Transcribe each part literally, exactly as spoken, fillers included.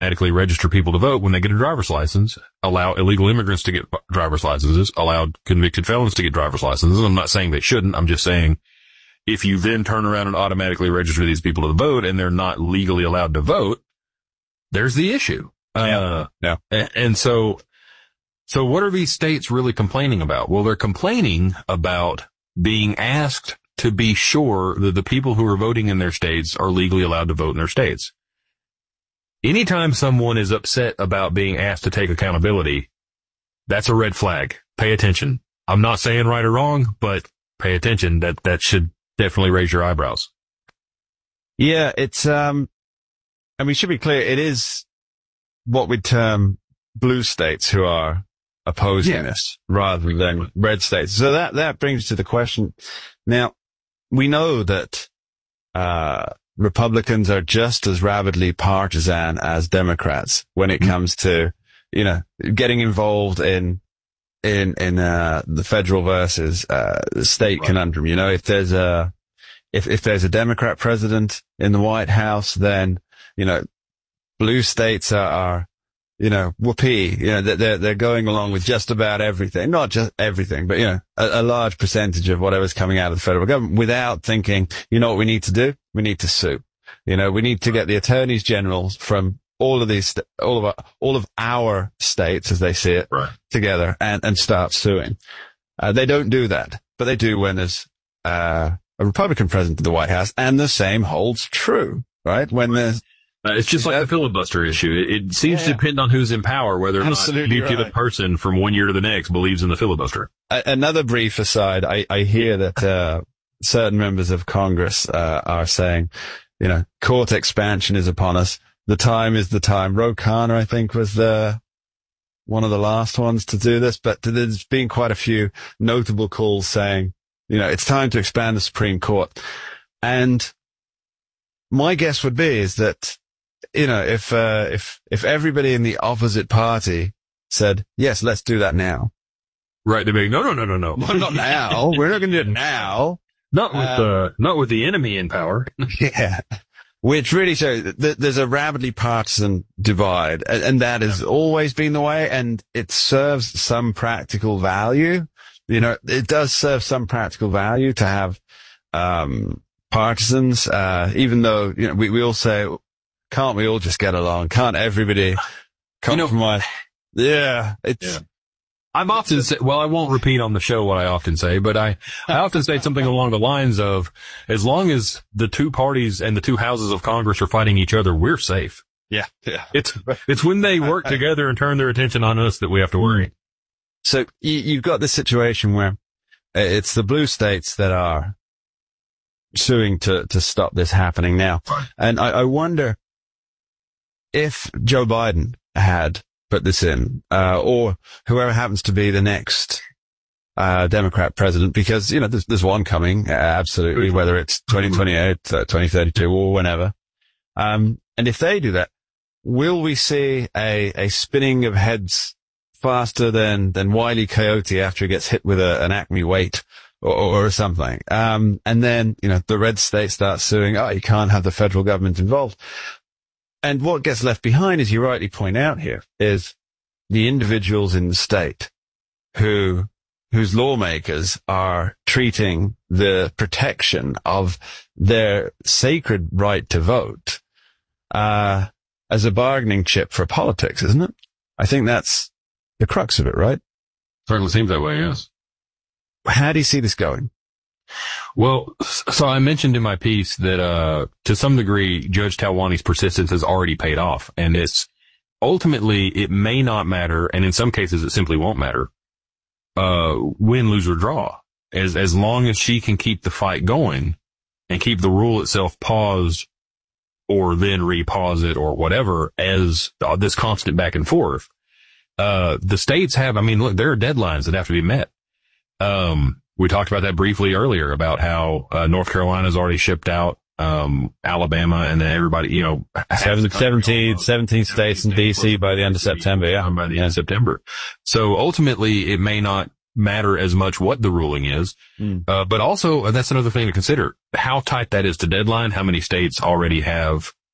automatically register people to vote when they get a driver's license, allow illegal immigrants to get driver's licenses, allow convicted felons to get driver's licenses. I'm not saying they shouldn't. I'm just saying if you then turn around and automatically register these people to the vote and they're not legally allowed to vote, there's the issue. Yeah. Uh, yeah. And, and so, so what are these states really complaining about? Well, they're complaining about being asked to be sure that the people who are voting in their states are legally allowed to vote in their states. Anytime someone is upset about being asked to take accountability, that's a red flag. Pay attention. I'm not saying right or wrong, but pay attention. That, that should definitely raise your eyebrows. Yeah, it's, um, and we should be clear, it is what we term blue states who are opposing Yeah. this rather than red states. So that, that brings to the question. Now, we know that, uh, Republicans are just as rabidly partisan as Democrats when it comes to, you know, getting involved in, in, in, uh, the federal versus, uh, the state Right. conundrum. You know, if there's a, if, if there's a Democrat president in the White House, then, you know, blue states are, are you know, whoopee, you know, they're, they're going along with just about everything, not just everything, but, you know, a, a large percentage of whatever's coming out of the federal government without thinking, you know what we need to do? We need to sue. You know, we need to get the attorneys generals from all of these, all of our, all of our states as they see it Right. together and, and start suing. Uh, they don't do that, but they do when there's, uh, a Republican president in the White House, and the same holds true, right? When there's, Uh, it's just like the filibuster issue. It, it seems Yeah. to depend on who's in power, whether or Absolutely not any given right. person from one year to the next believes in the filibuster. A- another brief aside, I, I hear that, uh, certain members of Congress, uh, are saying, you know, court expansion is upon us. The time is the time. Ro Khanna, I think, was the, one of the last ones to do this, but there's been quite a few notable calls saying, you know, it's time to expand the Supreme Court. And my guess would be is that, you know, if, uh, if, if everybody in the opposite party said, yes, let's do that now. Right. They're being, no, no, no, no, no. Well, not now. We're not going to do it now. Not with, Um, uh, not with the enemy in power. Yeah. Which really shows that there's a rabidly partisan divide, and, and that has always been the way, and it serves some practical value. You know, it does serve some practical value to have, um, partisans, uh, even though, you know, we, we all say, can't we all just get along? Can't everybody compromise? You know, yeah. It's, Yeah. I've often said, well, I won't repeat on the show what I often say, but I, I often say something along the lines of, as long as the two parties and the two houses of Congress are fighting each other, we're safe. yeah. Yeah. It's, it's when they work together and turn their attention on us that we have to worry. So you, you've got this situation where it's the blue states that are suing to, to stop this happening now. Right. And I, I wonder if Joe Biden had put this in, uh, or whoever happens to be the next, uh, Democrat president, because, you know, there's, there's one coming, uh, absolutely, whether it's twenty twenty-eight, uh, twenty thirty-two or whenever. Um, and if they do that, will we see a, a spinning of heads faster than, than Wile E. Coyote after he gets hit with a, an Acme weight or, or, or something? Um, and then, you know, the red state starts suing, oh, you can't have the federal government involved. And what gets left behind, as you rightly point out here, is the individuals in the state who, whose lawmakers are treating the protection of their sacred right to vote, uh, as a bargaining chip for politics, isn't it? I think that's the crux of it, right? Certainly seems that way, yes. How do you see this going? Well, so I mentioned in my piece that, uh, to some degree, Judge Talwani's persistence has already paid off. And it's ultimately, it may not matter. And in some cases, it simply won't matter, uh, win, lose or draw. As, as long as she can keep the fight going and keep the rule itself paused or then repause it or whatever as uh, this constant back and forth. Uh, the states have, I mean, look, there are deadlines that have to be met. Um, We talked about that briefly earlier about how, uh, North Carolina's already shipped out, um, Alabama and then everybody, you know, Seven, seventeen, seventeen states in D C by the end of September. Yeah. by the yeah. end of September. So ultimately it may not matter as much what the ruling is. Mm. Uh, but also uh, that's another thing to consider how tight that is to deadline, how many states already have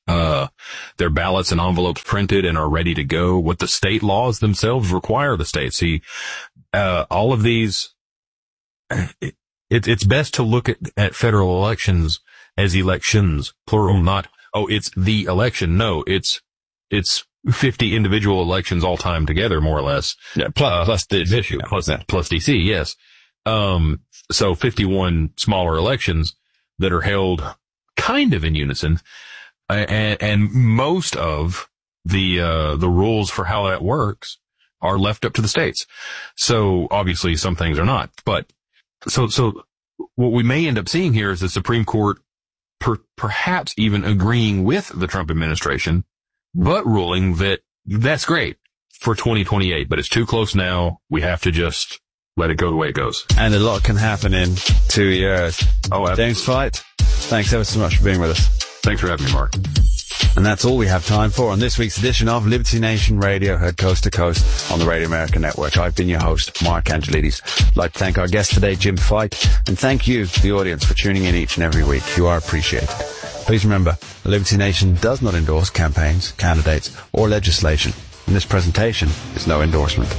uh, their ballots and envelopes printed and are ready to go. What the state laws themselves require the state. See, uh, all of these, it, it, it's best to look at, at federal elections as elections, plural, not, oh, it's the election. No, it's, it's fifty individual elections all time together, more or less. Yeah, plus, uh, plus this issue, yeah, plus, yeah. plus D C, yes. Um, so fifty-one smaller elections that are held kind of in unison. And, and most of the, uh, the rules for how that works are left up to the states. So obviously some things are not, but so, so what we may end up seeing here is the Supreme Court per, perhaps even agreeing with the Trump administration, but ruling that that's great for twenty twenty-eight, but it's too close now. We have to just let it go the way it goes. And a lot can happen in two years. Oh, absolutely. James Fight, thanks ever so much for being with us. Thanks for having me, Mark. And that's all we have time for on this week's edition of Liberty Nation Radio, heard coast to coast on the Radio America Network. I've been your host, Mark Angelides. I'd like to thank our guest today, Jim Fight, and thank you, the audience, for tuning in each and every week. You are appreciated. Please remember, the Liberty Nation does not endorse campaigns, candidates, or legislation, and this presentation is no endorsement.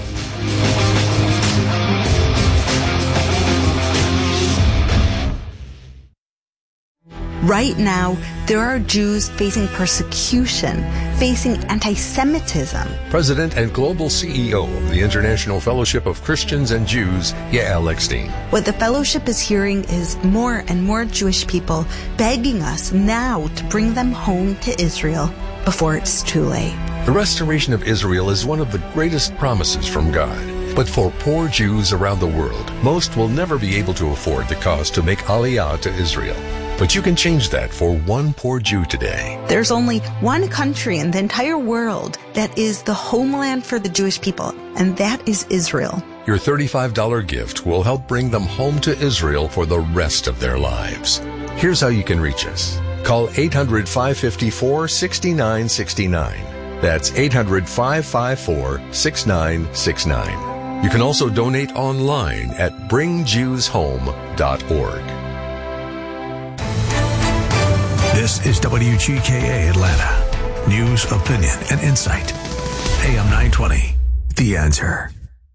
Right now, there are Jews facing persecution, facing anti-Semitism. President and Global C E O of the International Fellowship of Christians and Jews, Yael Eckstein. What the fellowship is hearing is more and more Jewish people begging us now to bring them home to Israel before it's too late. The restoration of Israel is one of the greatest promises from God. But for poor Jews around the world, most will never be able to afford the cost to make Aliyah to Israel. But you can change that for one poor Jew today. There's only one country in the entire world that is the homeland for the Jewish people, and that is Israel. Your thirty-five dollars gift will help bring them home to Israel for the rest of their lives. Here's how you can reach us. Call eight hundred, five five four, six nine six nine. That's eight hundred, five five four, six nine six nine. You can also donate online at bring jews home dot org. This is W G K A Atlanta. News, opinion, and insight. A M nine twenty. The Answer.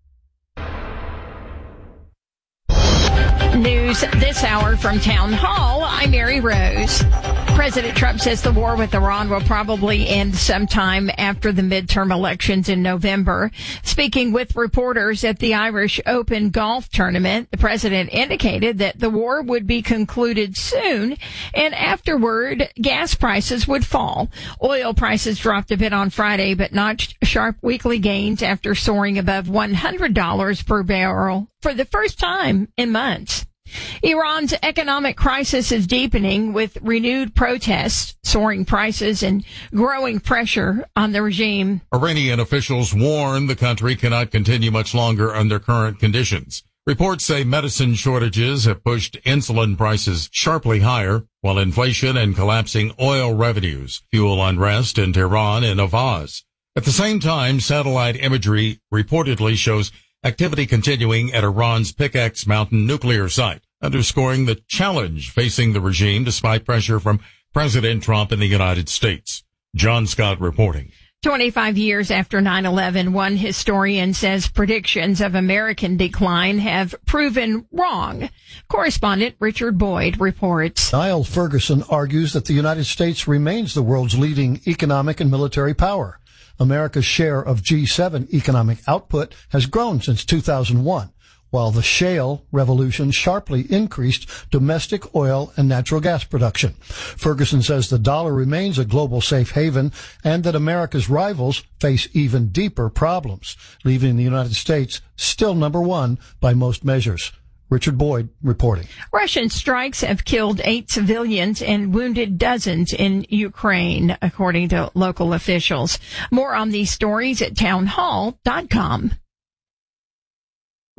News this hour from Town Hall. I'm Mary Rose. President Trump says the war with Iran will probably end sometime after the midterm elections in November. Speaking with reporters at the Irish Open golf tournament, the president indicated that the war would be concluded soon, and afterward, gas prices would fall. Oil prices dropped a bit on Friday, but notched sharp weekly gains after soaring above one hundred dollars per barrel for the first time in months. Iran's economic crisis is deepening with renewed protests, soaring prices, and growing pressure on the regime. Iranian officials warn the country cannot continue much longer under current conditions. Reports say medicine shortages have pushed insulin prices sharply higher, while inflation and collapsing oil revenues fuel unrest in Tehran and Avaz. At the same time, satellite imagery reportedly shows activity continuing at Iran's Pickaxe Mountain nuclear site, underscoring the challenge facing the regime despite pressure from President Trump in the United States. John Scott reporting. twenty-five years after nine eleven, one historian says predictions of American decline have proven wrong. Correspondent Richard Boyd reports. Niall Ferguson argues that the United States remains the world's leading economic and military power. America's share of G seven economic output has grown since two thousand one, while the shale revolution sharply increased domestic oil and natural gas production. Ferguson says the dollar remains a global safe haven and that America's rivals face even deeper problems, leaving the United States still number one by most measures. Richard Boyd reporting. Russian strikes have killed eight civilians and wounded dozens in Ukraine, according to local officials. More on these stories at town hall dot com.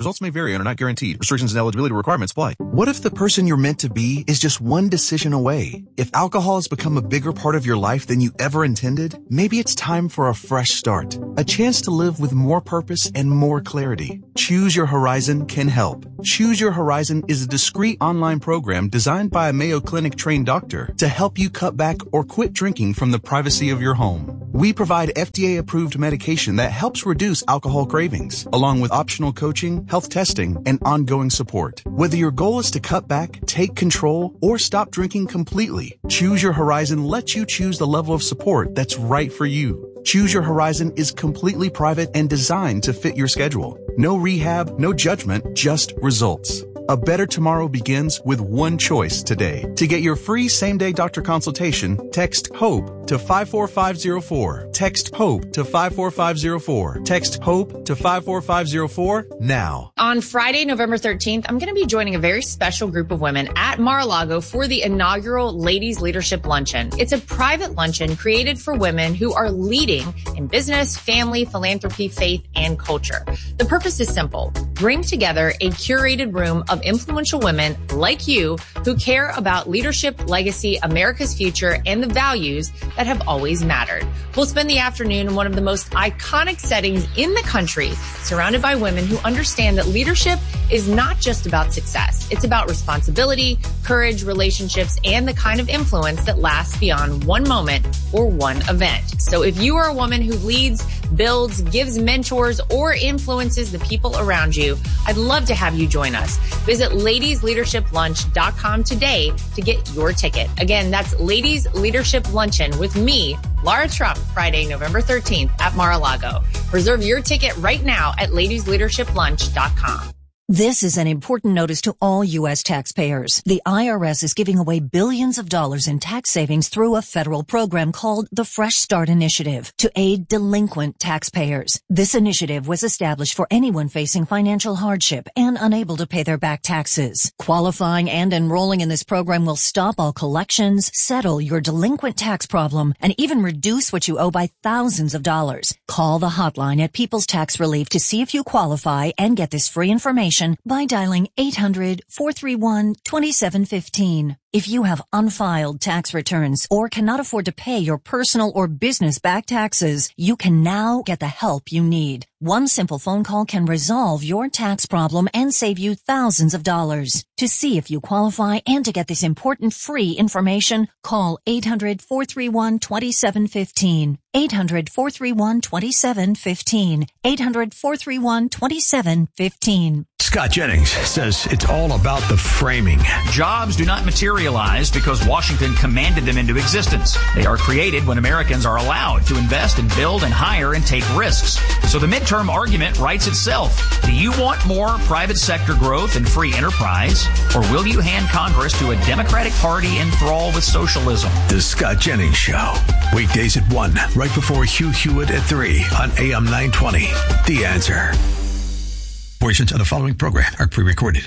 Results may vary and are not guaranteed. Restrictions and eligibility requirements apply. What if the person you're meant to be is just one decision away? If alcohol has become a bigger part of your life than you ever intended, maybe it's time for a fresh start. A chance to live with more purpose and more clarity. Choose Your Horizon can help. Choose Your Horizon is a discreet online program designed by a Mayo Clinic trained doctor to help you cut back or quit drinking from the privacy of your home. We provide F D A-approved medication that helps reduce alcohol cravings, along with optional coaching, health testing, and ongoing support. Whether your goal is to cut back, take control, or stop drinking completely, Choose Your Horizon lets you choose the level of support that's right for you. Choose Your Horizon is completely private and designed to fit your schedule. No rehab, no judgment, just results. A better tomorrow begins with one choice today. To get your free same-day doctor consultation, text HOPE to five four five zero four. Text HOPE to five four five zero four. Text HOPE to five four five zero four now. On Friday, November thirteenth, I'm going to be joining a very special group of women at Mar-a-Lago for the inaugural Ladies Leadership Luncheon. It's a private luncheon created for women who are leading in business, family, philanthropy, faith, and culture. The purpose is simple. Bring together a curated room of influential women like you who care about leadership, legacy, America's future, and the values that have always mattered. We'll spend the afternoon in one of the most iconic settings in the country, surrounded by women who understand that leadership is not just about success. It's about responsibility, courage, relationships, and the kind of influence that lasts beyond one moment or one event. So if you are a woman who leads, builds, gives mentors, or influences the people around you, I'd love to have you join us. Visit ladies leadership lunch dot com today to get your ticket. Again, that's Ladies Leadership Luncheon with me, Laura Trump, Friday, November thirteenth at Mar-a-Lago. Reserve your ticket right now at ladies leadership lunch dot com. This is an important notice to all U S taxpayers. The I R S is giving away billions of dollars in tax savings through a federal program called the Fresh Start Initiative to aid delinquent taxpayers. This initiative was established for anyone facing financial hardship and unable to pay their back taxes. Qualifying and enrolling in this program will stop all collections, settle your delinquent tax problem, and even reduce what you owe by thousands of dollars. Call the hotline at People's Tax Relief to see if you qualify and get this free information by dialing eight hundred, four three one, two seven one five. If you have unfiled tax returns or cannot afford to pay your personal or business back taxes, you can now get the help you need. One simple phone call can resolve your tax problem and save you thousands of dollars. To see if you qualify and to get this important free information, call eight hundred, four three one, two seven one five. eight hundred, four three one, two seven one five. eight hundred, four three one, two seven one five. Scott Jennings says it's all about the framing. Jobs do not materialize because Washington commanded them into existence. They are created when Americans are allowed to invest and build and hire and take risks. So the midterm argument writes itself. Do you want more private sector growth and free enterprise? Or will you hand Congress to a Democratic Party enthralled with socialism? The Scott Jennings Show. Weekdays at one, right before Hugh Hewitt at three on A M nine twenty. The Answer. Portions of the following program are pre-recorded.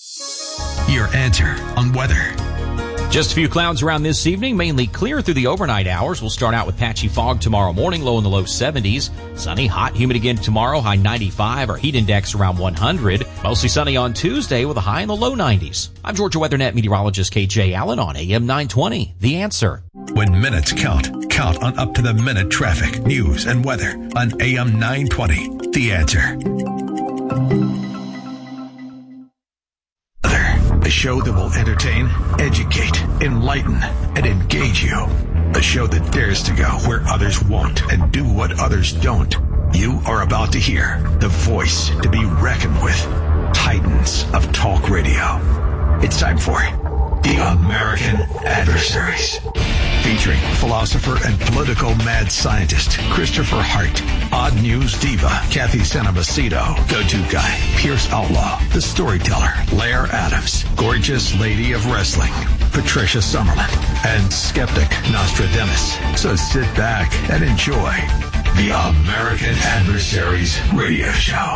Your Answer on weather. Just a few clouds around this evening, mainly clear through the overnight hours. We'll start out with patchy fog tomorrow morning, low in the low seventies. Sunny, hot, humid again tomorrow, high ninety-five. Our heat index around one hundred. Mostly sunny on Tuesday with a high in the low nineties. I'm Georgia WeatherNet meteorologist K J Allen on A M nine twenty. The Answer. When minutes count, count on up-to-the-minute traffic, news, and weather on A M nine twenty. The Answer. A show that will entertain, educate, enlighten, and engage you. A show that dares to go where others won't and do what others don't. You are about to hear the voice to be reckoned with. Titans of talk radio. It's time for The American Adversaries. Featuring philosopher and political mad scientist Christopher Hart, odd news diva Kathy Sanabacito, go-to guy Pierce Outlaw, the storyteller Lair Adams, gorgeous lady of wrestling Patricia Summerlin, and skeptic Nostradamus. So sit back and enjoy The American Adversaries Radio Show.